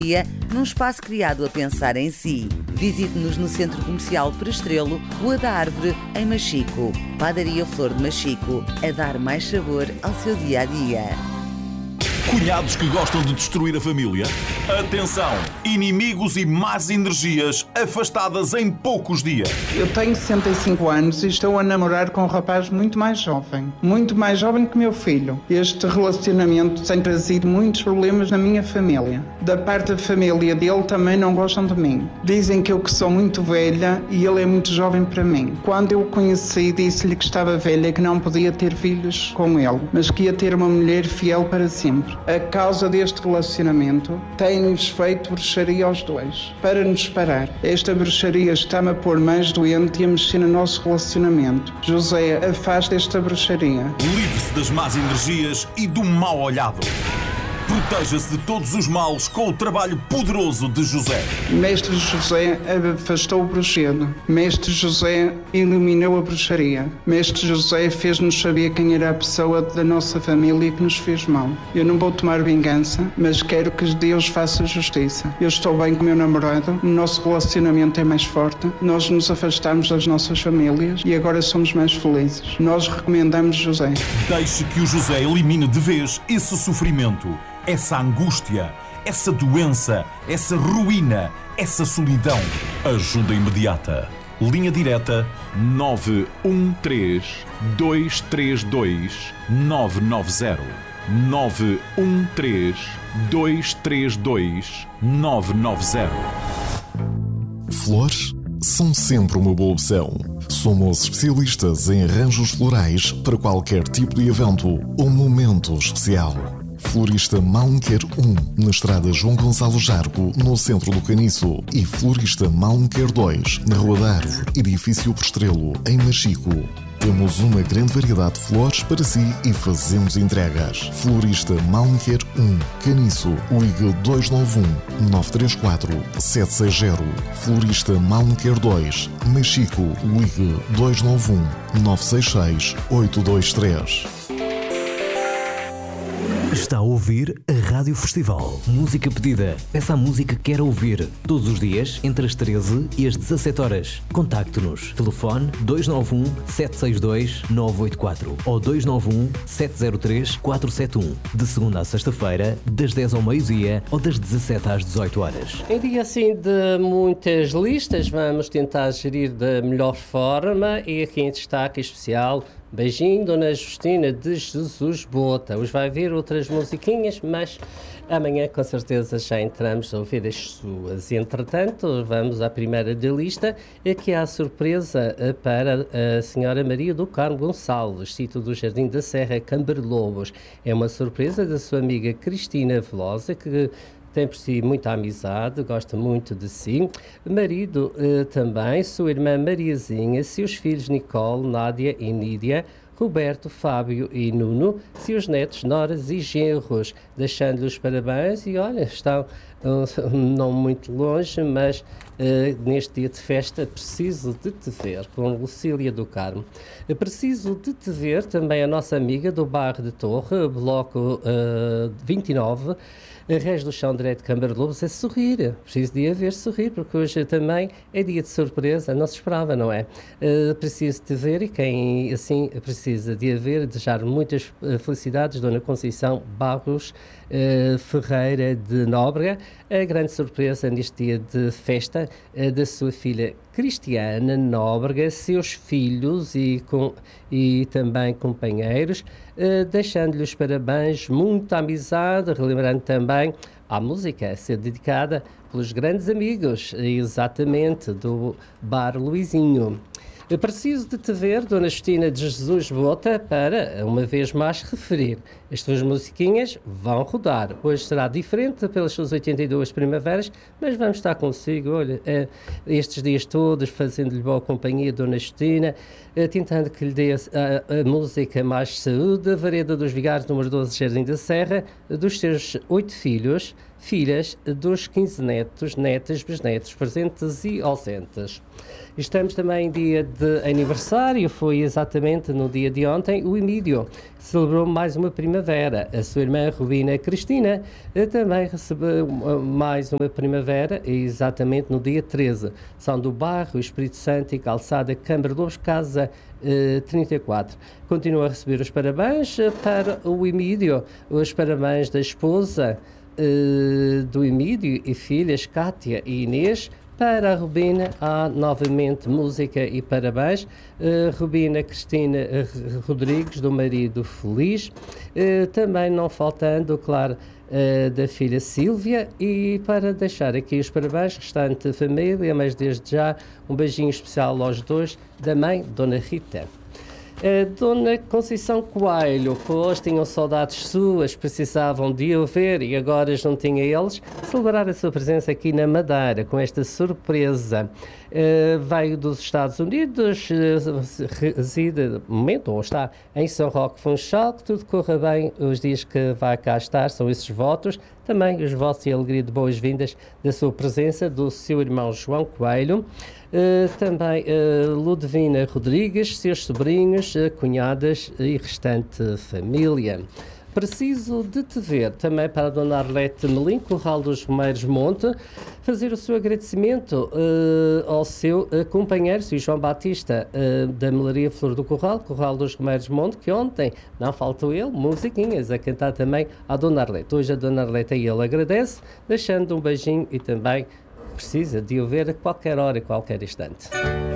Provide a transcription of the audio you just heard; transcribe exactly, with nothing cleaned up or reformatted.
num espaço criado a pensar em si. Visite-nos no Centro Comercial Perestrelo, Rua da Árvore, em Machico. Padaria Flor de Machico, a dar mais sabor ao seu dia-a-dia. Cunhados que gostam de destruir a família? Atenção! Inimigos e más energias afastadas em poucos dias. Eu tenho sessenta e cinco anos e estou a namorar com um rapaz muito mais jovem. Muito mais jovem que meu filho. Este relacionamento tem trazido muitos problemas na minha família. Da parte da família dele também não gostam de mim. Dizem que eu que sou muito velha e ele é muito jovem para mim. Quando eu o conheci, disse-lhe que estava velha e que não podia ter filhos com ele, mas que ia ter uma mulher fiel para sempre. A causa deste relacionamento tem-nos feito bruxaria aos dois, para nos separar. Esta bruxaria está-me a pôr mais doente e a mexer no nosso relacionamento. José, afasta esta bruxaria. Livre-se das más energias e do mau olhado. Proteja-se de todos os males com o trabalho poderoso de José. Mestre José afastou o bruxedo. Mestre José eliminou a bruxaria. Mestre José fez-nos saber quem era a pessoa da nossa família que nos fez mal. Eu não vou tomar vingança, mas quero que Deus faça justiça. Eu estou bem com o meu namorado, o nosso relacionamento é mais forte, nós nos afastamos das nossas famílias e agora somos mais felizes. Nós recomendamos José. Deixe que o José elimine de vez esse sofrimento, essa angústia, essa doença, essa ruína, essa solidão. Ajuda imediata. Linha direta nove um três, dois três dois, nove nove zero. nove um três, dois três dois, nove nove zero. Flores são sempre uma boa opção. Somos especialistas em arranjos florais para qualquer tipo de evento ou momento especial. Florista Malmquer um, na estrada João Gonçalo Jargo, no centro do Caniço, e Florista Malmquer dois, na Rua da Árvore, edifício Perestrelo, em Machico. Temos uma grande variedade de flores para si e fazemos entregas. Florista Malmquer um, Caniço, ligue dois nove um, nove três quatro, sete seis zero. Florista Malmquer dois, Machico, ligue dois nove um, nove seis seis, oito dois três. Está a ouvir a Rádio Festival. Música pedida. Peça a música que quer ouvir. Todos os dias, entre as treze e as dezassete horas. Contacte-nos. Telefone dois nove um, sete seis dois, nove oito quatro ou dois nove um, sete zero três, quatro sete um. De segunda a sexta-feira, das dez ao meio-dia ou das dezassete às dezoito horas. Em dia assim de muitas listas, vamos tentar gerir da melhor forma e aqui em destaque especial, beijinho, Dona Justina de Jesus Bota. Hoje vai ver outras musiquinhas, mas amanhã com certeza já entramos a ouvir as suas. Entretanto, vamos à primeira da lista, que é a surpresa para a senhora Maria do Carmo Gonçalves, sítio do Jardim da Serra, Camberlobos. É uma surpresa da sua amiga Cristina Velosa, que tem por si muita amizade, gosta muito de si. Marido eh, também, sua irmã Mariazinha, seus filhos Nicole, Nádia e Nídia, Roberto, Fábio e Nuno, seus netos, noras e genros, deixando-lhe os parabéns e olha, estão uh, não muito longe, mas uh, neste dia de festa preciso de te ver, com Lucília do Carmo. Uh, preciso de te ver também a nossa amiga do bairro de Torre, bloco uh, vinte e nove, a Reis do Chão Direito de Camberlobos, a sorrir. Preciso de a ver sorrir, porque hoje também é dia de surpresa, não se esperava, não é? Uh, preciso de ver e quem assim precisa de a ver, desejar muitas uh, felicidades, Dona Conceição Barros uh, Ferreira de Nóbrega. A grande surpresa neste dia de festa uh, da sua filha Cristiana Nóbrega, seus filhos e, com, e também companheiros, uh, deixando-lhe os parabéns, muita amizade, relembrando também a música a ser dedicada pelos grandes amigos, exatamente, do Bar Luizinho. Eu preciso de te ver, Dona Justina de Jesus Bota, para, uma vez mais, referir. As tuas musiquinhas vão rodar. Hoje será diferente pelas suas oitenta e duas primaveras, mas vamos estar consigo, olha, estes dias todos, fazendo-lhe boa companhia, Dona Justina, tentando que lhe dê a, a, a música mais saúde, a Vareda dos Vigários, número doze, Jardim da Serra, dos seus oito filhos, filhas dos quinze netos, netas, bisnetos, presentes e ausentes. Estamos também em dia de aniversário, foi exatamente no dia de ontem, o Emílio celebrou mais uma primavera. A sua irmã Rubina Cristina também recebeu mais uma primavera, exatamente no dia treze. São do bairro Espírito Santo e Calçada Câmara Lobos, casa eh, trinta e quatro. Continua a receber os parabéns para o Emílio, os parabéns da esposa eh, do Emílio e filhas Cátia e Inês. Para a Rubina há novamente música e parabéns. Uh, Rubina Cristina uh, Rodrigues, do marido Feliz. Uh, também não faltando, claro, uh, da filha Sílvia. E para deixar aqui os parabéns, restante família, mas desde já um beijinho especial aos dois, da mãe, Dona Rita. A Dona Conceição Coelho, que hoje tinham saudades suas, precisavam de o ver e agora juntinho a eles, celebrar a sua presença aqui na Madeira, com esta surpresa. Uh, veio dos Estados Unidos, uh, reside, de momento, ou está em São Roque Funchal, que tudo corra bem os dias que vai cá estar, são esses votos, também os votos e alegria de boas-vindas da sua presença, do seu irmão João Coelho, uh, também uh, Ludovina Rodrigues, seus sobrinhos, uh, cunhadas e restante família. Preciso de te ver também para a Dona Arlete Melim, Corral dos Romeiros Monte, fazer o seu agradecimento uh, ao seu uh, companheiro, o João Batista, uh, da Melaria Flor do Corral, Corral dos Romeiros Monte, que ontem não faltou ele, musiquinhas, a cantar também à Dona Arlete. Hoje a Dona Arlete a ele agradece, deixando um beijinho e também precisa de o ver a qualquer hora e qualquer instante.